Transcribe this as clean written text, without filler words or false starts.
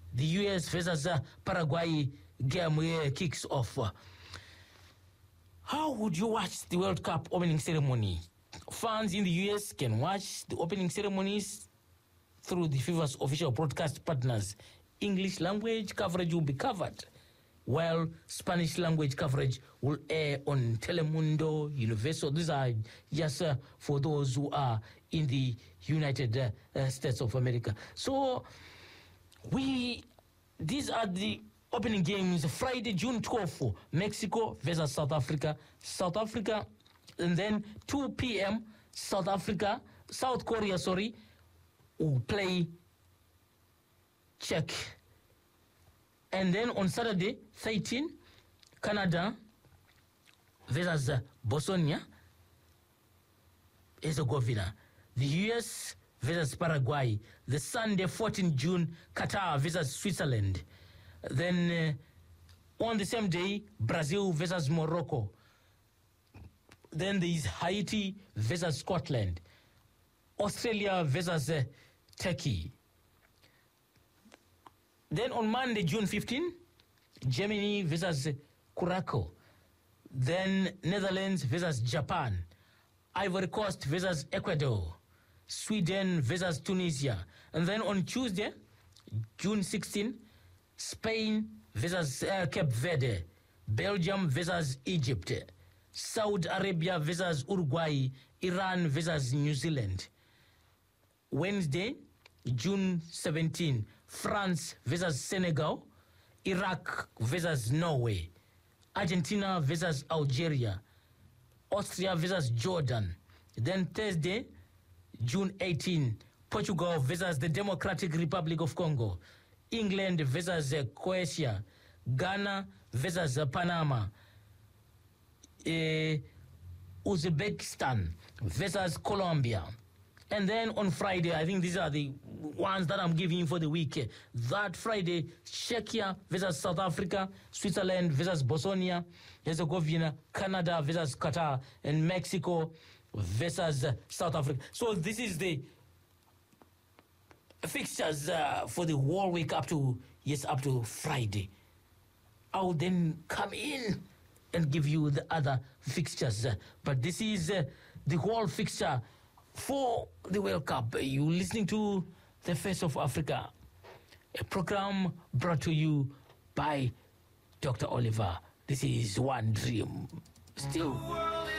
the US versus Paraguay game kicks off. How would you watch the World Cup opening ceremony? Fans in the US can watch the opening ceremonies through the FIFA's official broadcast partners. English language coverage will be covered, while Spanish language coverage will air on Telemundo, Universal. These are just for those who are in the United States of America. So these are the opening games. Friday, June 12th, Mexico versus South Africa. And then 2 p.m. South Korea, will play Czech. And then on Saturday, 13, Canada versus Bosnia Herzegovina. The US versus Paraguay. The Sunday, 14 June, Qatar versus Switzerland. Then on the same day, Brazil versus Morocco. Then there is Haiti versus Scotland. Australia versus Turkey. Then on Monday, June 15, Germany versus Curacao. Then Netherlands versus Japan. Ivory Coast versus Ecuador. Sweden versus Tunisia. And then on Tuesday, June 16, Spain versus Cape Verde. Belgium versus Egypt. Saudi Arabia versus Uruguay. Iran versus New Zealand. Wednesday, June 17, France versus Senegal. Iraq versus Norway. Argentina versus Algeria. Austria versus Jordan. Then Thursday, June 18, Portugal versus the Democratic Republic of Congo. England versus Croatia. Ghana versus Panama. Uzbekistan versus Colombia. And then on Friday, I think these are the ones that I'm giving you for the week. That Friday, Czechia versus South Africa, Switzerland versus Bosnia Herzegovina, Canada versus Qatar, and Mexico versus South Africa. So this is the fixtures for the whole week up to Friday. I'll then come in and give you the other fixtures. But this is the whole fixture for the World Cup. You're listening to The Face of Africa, a program brought to you by Dr. Oliver. This is One Dream. Still.